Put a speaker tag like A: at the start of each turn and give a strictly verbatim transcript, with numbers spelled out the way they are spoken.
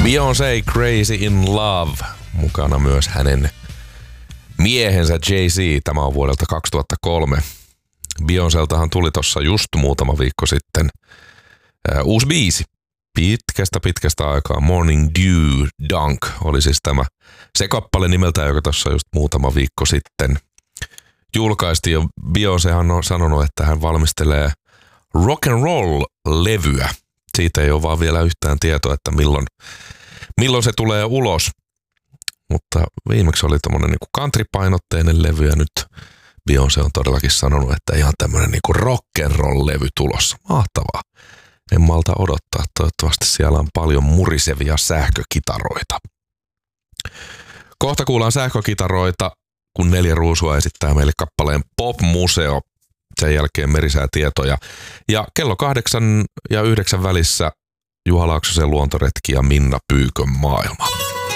A: Beyoncé Crazy in Love. Mukana myös hänen miehensä Jay-Z. Tämä on vuodelta kaksituhattakolme. Beyoncéltahan tuli tossa just muutama viikko sitten ää, uusi biisi. Pitkästä pitkästä aikaa. Morning Dew Dunk oli siis tämä se kappale nimeltään, joka tossa just muutama viikko sitten julkaistiin. Beyoncéhan on sanonut, että hän valmistelee rock and roll-levyä. Siitä ei ole vaan vielä yhtään tietoa, että milloin, milloin se tulee ulos. Mutta viimeksi oli tommonen niinku country-painotteinen levy ja nyt Beyoncé on todellakin sanonut, että ihan tämmönen niinku rock and roll-levy tulossa. Mahtavaa. En malta odottaa. Toivottavasti siellä on paljon murisevia sähkökitaroita. Kohta kuullaan sähkökitaroita, kun Neljä Ruusua esittää meille kappaleen Pop-museo. Sen jälkeen merisäätietoja. Ja kello kahdeksan ja yhdeksän välissä Juha Laaksosen luontoretki ja Minna Pyykön maailma.